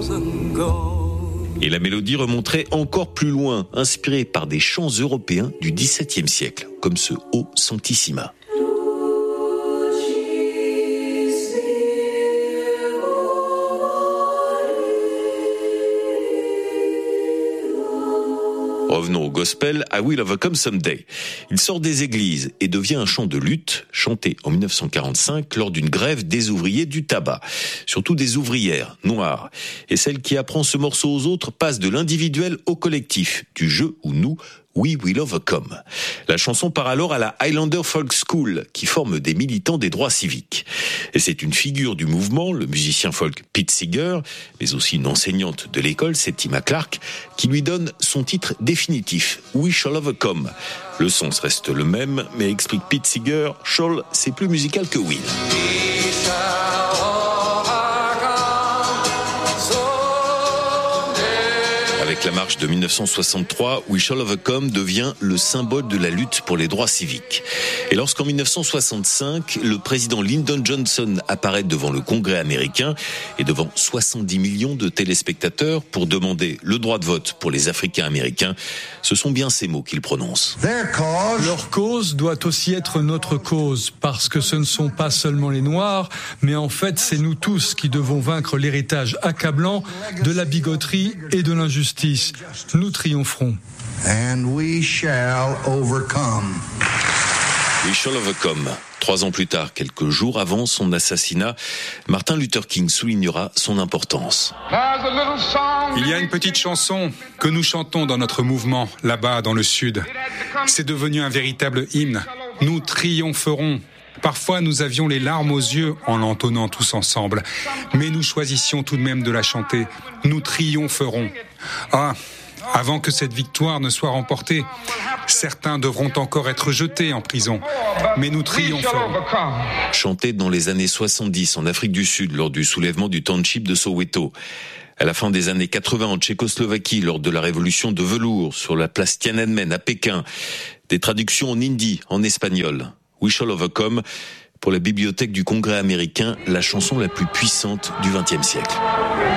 Et la mélodie remonterait encore plus loin, inspirée par des chants européens du XVIIe siècle, comme ce O Sanctissima. Revenons au gospel, I Will Overcome Someday. Il sort des églises et devient un chant de lutte, chanté en 1945 lors d'une grève des ouvriers du tabac. Surtout des ouvrières noires. Et celle qui apprend ce morceau aux autres passe de l'individuel au collectif, du je ou nous, We Will Overcome. La chanson part alors à la Highlander Folk School, qui forme des militants des droits civiques. Et c'est une figure du mouvement, le musicien folk Pete Seeger, mais aussi une enseignante de l'école, Septima Clark, qui lui donne son titre définitif, We Shall Overcome. Le sens reste le même, mais explique Pete Seeger, Shall, c'est plus musical que Will. Avec la marche de 1963, We Shall Overcome devient le symbole de la lutte pour les droits civiques. Et lorsqu'en 1965, le président Lyndon Johnson apparaît devant le Congrès américain et devant 70 millions de téléspectateurs pour demander le droit de vote pour les Africains américains, ce sont bien ces mots qu'il prononce. Leur cause doit aussi être notre cause, parce que ce ne sont pas seulement les Noirs, mais en fait c'est nous tous qui devons vaincre l'héritage accablant de la bigoterie et de l'injustice. Nous triompherons. And we shall overcome. We shall overcome. 3 ans plus tard, quelques jours avant son assassinat, Martin Luther King soulignera son importance. Il y a une petite chanson que nous chantons dans notre mouvement, là-bas dans le sud. C'est devenu un véritable hymne. Nous triompherons. Parfois, nous avions les larmes aux yeux en l'entonnant tous ensemble. Mais nous choisissions tout de même de la chanter. Nous triompherons. Avant que cette victoire ne soit remportée, certains devront encore être jetés en prison. Mais nous triompherons. Chanté dans les années 70 en Afrique du Sud lors du soulèvement du township de Soweto. À la fin des années 80 en Tchécoslovaquie lors de la révolution de velours sur la place Tiananmen à Pékin. Des traductions en hindi, en espagnol. We Shall Overcome, pour la bibliothèque du Congrès américain, la chanson la plus puissante du XXe siècle.